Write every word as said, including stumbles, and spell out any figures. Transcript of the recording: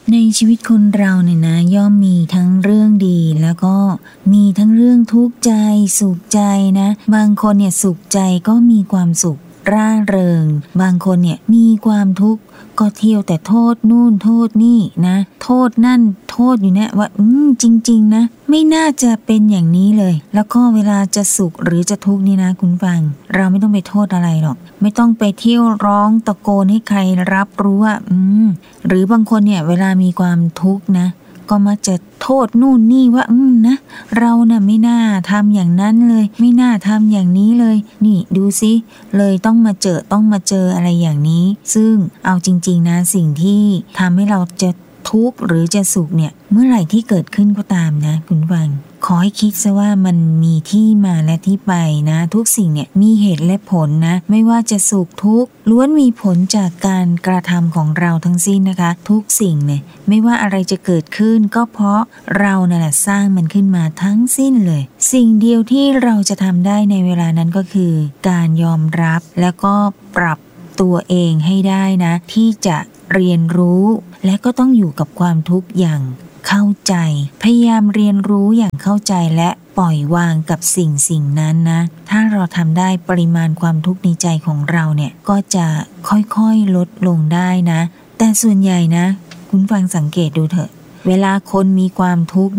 ในชีวิตคนเราเนี่ยนะย่อมมีทั้งเรื่องดีแล้วก็มีทั้งเรื่องทุกข์ใจสุขใจนะบางคนเนี่ยสุขใจก็มีความสุขร่าเริงบางคนเนี่ยมีความทุกข์ก็เที่ยวแต่โทษนู่นโทษนี่นะโทษนั่นโทษอยู่เนี่ยว่าอืมจริงๆนะไม่น่าจะเป็นอย่างนี้เลยแล้วก็เวลาจะสุขหรือจะทุกข์นี่นะคุณฟังเราไม่ต้องไปโทษอะไรหรอกไม่ต้องไปเที่ยวร้องตะโกนให้ใครรับรู้ว่าอืมหรือบางคนเนี่ยเวลามีความทุกข์นะก็มักจะโทษนู่นนี่ว่าอืมนะเราน่ะไม่น่าทำอย่างนั้นเลยไม่น่าทำอย่างนี้เลยนี่ดูสิเลยต้องมาเจอต้องมาเจออะไรอย่างนี้ซึ่งเอาจริงๆนะสิ่งที่ทำให้เราจะทุกข์หรือจะสุขเนี่ยเมื่อไหร่ที่เกิดขึ้นก็ตามนะคุณฟังขอให้คิดซะว่ามันมีที่มาและที่ไปนะทุกสิ่งเนี่ยมีเหตุและผลนะไม่ว่าจะสุขทุกข์ล้วนมีผลจากการกระทำของเราทั้งสิ้นนะคะทุกสิ่งเนี่ยไม่ว่าอะไรจะเกิดขึ้นก็เพราะเรานั่นแหละสร้างมันขึ้นมาทั้งสิ้นเลยสิ่งเดียวที่เราจะทำได้ในเวลานั้นก็คือการยอมรับแล้วก็ปรับตัวเองให้ได้นะที่จะเรียนรู้และก็ต้องอยู่กับความทุกข์อย่างเข้าใจพยายามเรียนรู้อย่างเข้าใจและปล่อยวางกับสิ่งสิ่งนั้นนะถ้าเราทำได้ปริมาณความทุกข์ในใจของเราเนี่ยก็จะค่อยๆลดลงได้นะแต่ส่วนใหญ่นะคุณฟังสังเกตดูเถอะเวลาคนมีความทุกข์